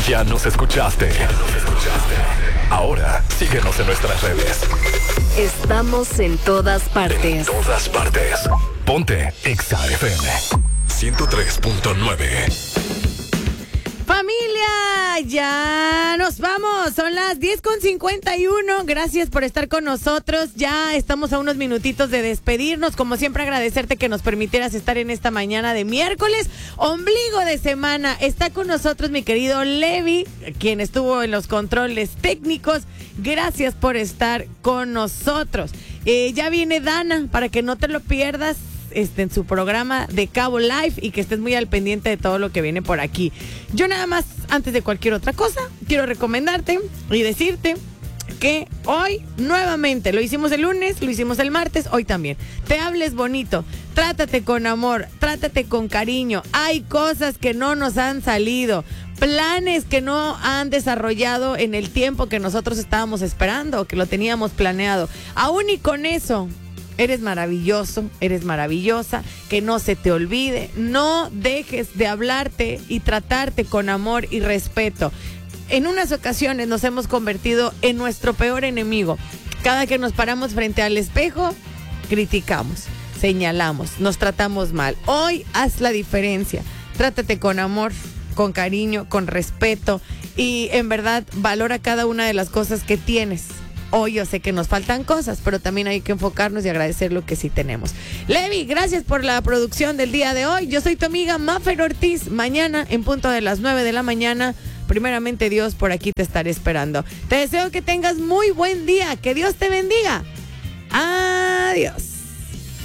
Ya nos escuchaste. Ahora, síguenos en nuestras redes. Estamos en todas partes. En todas partes. Ponte Exa FM 103.9. Familia, ya nos vamos. Son las 10:51. Gracias por estar con nosotros. Ya estamos a unos minutitos de despedirnos. Como siempre, agradecerte que nos permitieras estar en esta mañana de miércoles, ombligo de semana. Está con nosotros mi querido Levi, quien estuvo en los controles técnicos. Gracias por estar con nosotros. Ya viene Dana, para que no te lo pierdas. En su programa de Cabo Live y que estés muy al pendiente de todo lo que viene por aquí. Yo nada más, antes de cualquier otra cosa, quiero recomendarte y decirte que hoy nuevamente, lo hicimos el lunes, lo hicimos el martes, hoy también. Te hables bonito, trátate con amor, trátate con cariño. Hay cosas que no nos han salido, planes que no han desarrollado en el tiempo que nosotros estábamos esperando, que lo teníamos planeado. Aún y con eso, eres maravilloso, eres maravillosa, que no se te olvide, no dejes de hablarte y tratarte con amor y respeto. En unas ocasiones nos hemos convertido en nuestro peor enemigo. Cada que nos paramos frente al espejo, criticamos, señalamos, nos tratamos mal. Hoy haz la diferencia, trátate con amor, con cariño, con respeto y en verdad valora cada una de las cosas que tienes. Hoy yo sé que nos faltan cosas, pero también hay que enfocarnos y agradecer lo que sí tenemos. Levi, gracias por la producción del día de hoy. Yo soy tu amiga Mafer Ortiz. Mañana, en punto de las 9 de la mañana, primeramente Dios, por aquí te estaré esperando. Te deseo que tengas muy buen día. Que Dios te bendiga. Adiós.